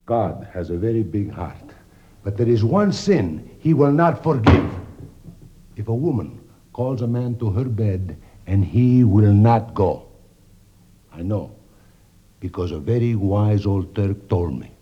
God has a very big heart. But there is one sin he will not forgive. If a woman calls a man to her bed and he will not go. I know, because a very wise old Turk told me.